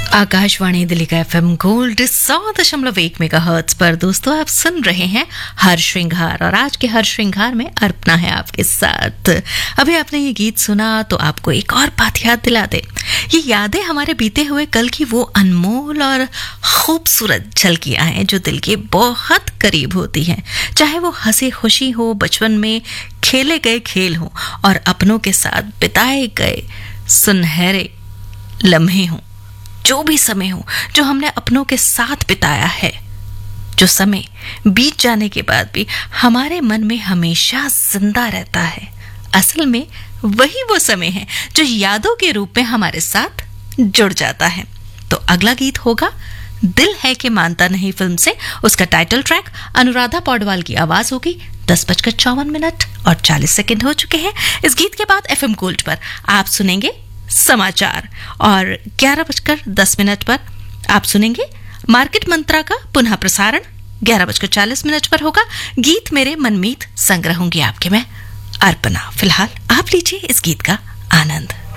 आकाशवाणी दिल्ली का FM gold 100.1 megahertz पर दोस्तों आप सुन रहे हैं हर श्रृंगार। और आज के हर श्रृंगार में अर्पणा है आपके साथ। अभी आपने ये गीत सुना तो आपको एक और बात याद दिला दे। ये यादें हमारे बीते हुए कल की वो अनमोल और खूबसूरत झलकियां हैं जो दिल के बहुत करीब होती हैं। चाहे वो हंसी खुशी हो, बचपन में खेले गए खेल हो और अपनों के साथ बिताए गए सुनहरे लम्हे हों, जो भी समय हो जो हमने अपनों के साथ बिताया है, जो समय बीत जाने के बाद भी हमारे मन में हमेशा जिंदा रहता है। असल में वही वो समय है जो यादों के रूप में हमारे साथ जुड़ जाता है। तो अगला गीत होगा दिल है कि मानता नहीं फिल्म से। उसका टाइटल ट्रैक अनुराधा पौडवाल की आवाज होगी। 10:54 और 40 सेकंड हो चुके हैं। इस गीत के बाद एफएम गोल्ड पर आप सुनेंगे समाचार और 11:10 पर आप सुनेंगे मार्केट मंत्रा का पुनः प्रसारण। 11:40 पर होगा गीत मेरे मनमीत। संग रहूंगी आपके मैं अर्पणा। फिलहाल आप लीजिए इस गीत का आनंद।